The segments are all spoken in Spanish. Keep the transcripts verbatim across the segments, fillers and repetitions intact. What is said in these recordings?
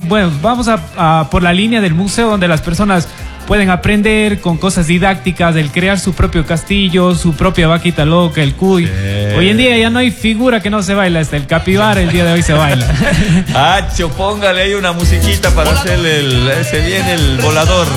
bueno, vamos a, a por la línea del museo donde las personas pueden aprender con cosas didácticas, el crear su propio castillo, su propia vaquita loca, el cuy. Sí. Hoy en día ya no hay figura que no se baila, hasta el capibara el día de hoy se baila. Hacho, póngale ahí una musiquita para hacerle el, ese bien el volador.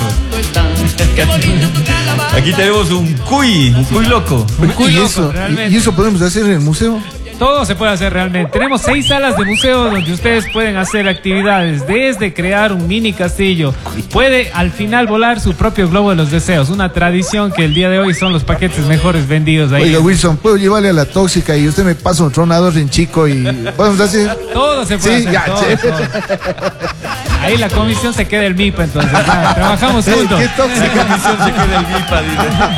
Aquí tenemos un cuy, un cuy loco. Un cuy loco, eso, ¿y eso podemos hacer en el museo? Todo se puede hacer realmente. Tenemos seis salas de museo donde ustedes pueden hacer actividades, desde crear un mini castillo, puede al final volar su propio globo de los deseos, una tradición que el día de hoy son los paquetes mejores vendidos ahí. Oiga, Wilson, ¿puedo llevarle a la tóxica y usted me pasa un tronador en chico y podemos hacer? Todo se puede sí, hacer, ya, todo, todo. Ahí la comisión se queda el M I P A, entonces ya, trabajamos juntos. ¿Qué tóxica comisión se queda el M I P A?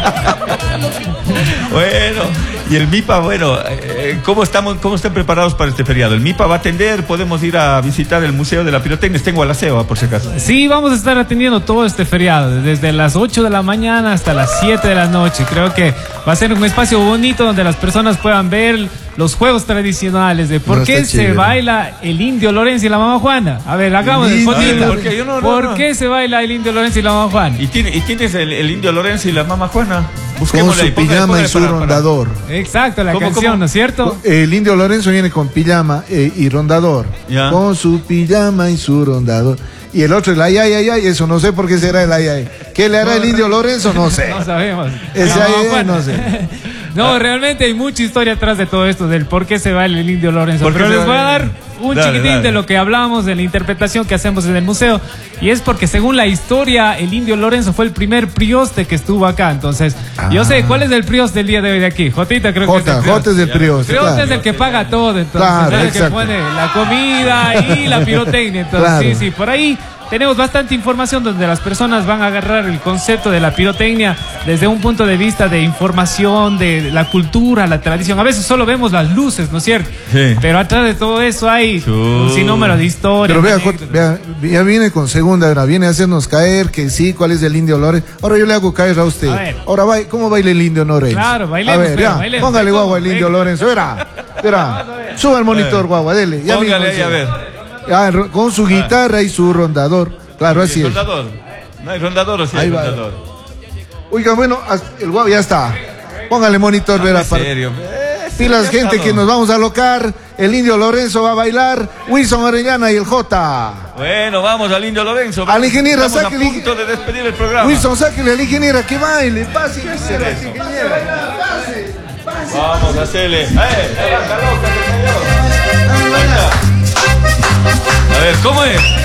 Dice. Bueno, y el M I P A, bueno, eh, ¿cómo estamos, cómo están preparados para este feriado? El M I P A va a atender, podemos ir a visitar el Museo de la Pirotecnia, tengo a la ceba por si acaso. Sí, vamos a estar atendiendo todo este feriado, desde las ocho de la mañana hasta las siete de la noche. Creo que va a ser un espacio bonito donde las personas puedan ver los juegos tradicionales de por no, qué se chévere. baila el Indio Lorenzo y la Mamá Juana. A ver, hagamos el fotito. ¿Por, qué? Yo no, ¿Por no, no. qué se baila el Indio Lorenzo y la Mamá Juana? ¿Y, tiene, y quién es el, el Indio Lorenzo y la Mamá Juana? Con su pijama y su para, rondador. Para. Exacto, la ¿Cómo, canción, cómo? ¿no es cierto? El Indio Lorenzo viene con pijama eh, y rondador. ¿Ya? Con su pijama y su rondador. Y el otro, el ay, ay, ay, ay, eso no sé por qué será el ay, ay. ¿Qué le hará no, el Indio Lorenzo? No sé. No sabemos. Ese no, ay, ay, no sé. No, realmente hay mucha historia atrás de todo esto, del por qué se va el Indio Lorenzo. Pero les voy a dar un dale, chiquitín dale. de lo que hablamos, de la interpretación que hacemos en el museo. Y es porque según la historia, el Indio Lorenzo fue el primer prioste que estuvo acá. Entonces, ah. yo sé, ¿cuál es el prioste del día de hoy de aquí? Jotita creo Jota, que es el Jota es el prioste. Prioste claro. es el que paga todo, entonces, claro, es el que pone la comida y la pirotecnia. Entonces, claro. sí, sí, por ahí tenemos bastante información donde las personas van a agarrar el concepto de la pirotecnia desde un punto de vista de información, de la cultura, la tradición. A veces solo vemos las luces, ¿no es cierto? Sí. Pero atrás de todo eso hay sí. un sinnúmero de historias. Pero vea, vea, ya viene con segunda, ahora viene a hacernos caer que sí, cuál es el Indio Lorenzo. Ahora yo le hago caer a usted. A Ahora, baila, ¿cómo baila el Indio Lorenzo? Claro, bailemos. A ver, pero, ya, bailemos, póngale guagua al Indio Lorenzo, verá, verá. Suba el monitor, guagua, dele. Ya póngale ahí, a ver. Ya, con su guitarra y su rondador. Claro, así es. Rondador. No hay rondador o sí hay rondador. Oiga, bueno, el guau ya está. Póngale monitor, no, verá. En serio. Pilas, gente, que nos vamos a alocar. El Indio Lorenzo va a bailar. Wilson Orellana y el Jota. Bueno, vamos al Indio Lorenzo. Al ingeniero, Estamos sáquele. a punto de despedir el programa. Wilson, sáquele al ingeniero que baile. Pase, ingeniera, ingeniera. Pase, pase. Vamos a hacerle. ¡Eh! ¡La loca, señor! A ver, ¿cómo es?